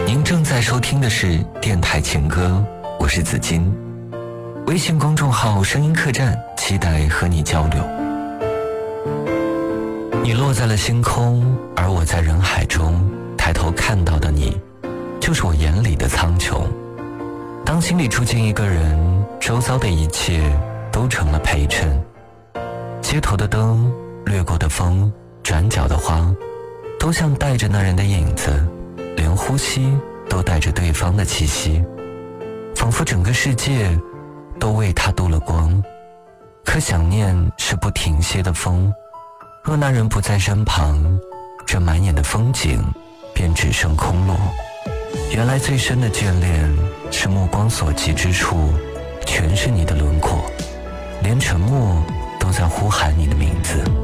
您正在收听的是电台情歌，我是子金。微信公众号声音客栈，期待和你交流。你落在了星空，而我在人海中，抬头看到的你，就是我眼里的苍穹。当心里住进一个人，周遭的一切都成了陪衬。街头的灯，掠过的风，转角的花，都像带着那人的影子，连呼吸都带着对方的气息，仿佛整个世界都为他镀了光。可想念是不停歇的风，若那人不在身旁，这满眼的风景便只剩空落。原来最深的眷恋，是目光所及之处全是你的轮廓，连沉默都在呼喊你的名字。